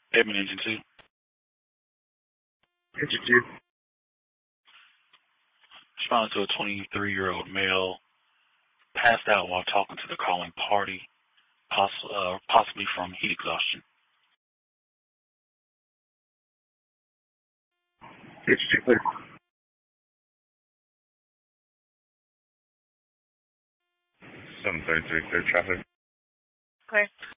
Edmund Engine 2. Engine 2. Responding to a 23-year-old male passed out while talking to the calling party, possibly from heat exhaustion. Engine 2 clear. 733 clear traffic. Clear.